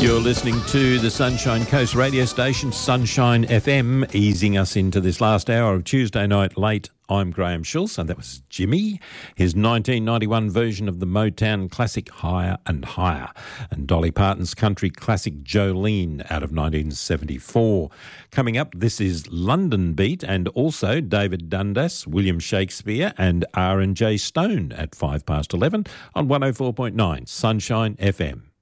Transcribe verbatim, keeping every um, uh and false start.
You're listening to the Sunshine Coast radio station, Sunshine F M, easing us into this last hour of Tuesday night late. I'm Graham Schultz, and that was Jimmy, his nineteen ninety-one version of the Motown classic Higher and Higher, and Dolly Parton's country classic Jolene out of nineteen seventy-four. Coming up, this is London Beat, and also David Dundas, William Shakespeare and R and J Stone at five past eleven on one oh four point nine Sunshine F M.